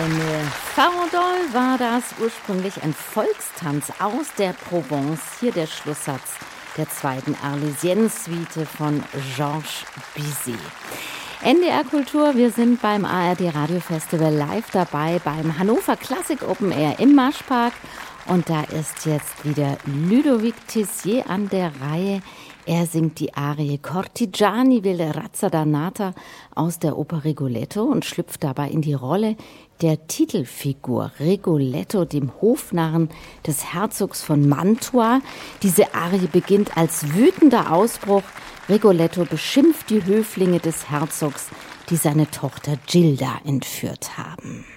Eine Farandole war das, ursprünglich ein Volkstanz aus der Provence. Hier der Schlusssatz der zweiten Arlésienne-Suite von Georges Bizet. NDR Kultur, wir sind beim ARD Radio Festival live dabei beim Hannover Classic Open Air im Marschpark. Und da ist jetzt wieder Ludovic Tessier an der Reihe. Er singt die Arie Cortigiani Ville Razza Dannata aus der Oper Rigoletto und schlüpft dabei in die Rolle der Titelfigur Rigoletto, dem Hofnarren des Herzogs von Mantua. Diese Arie beginnt als wütender Ausbruch. Rigoletto beschimpft die Höflinge des Herzogs, die seine Tochter Gilda entführt haben.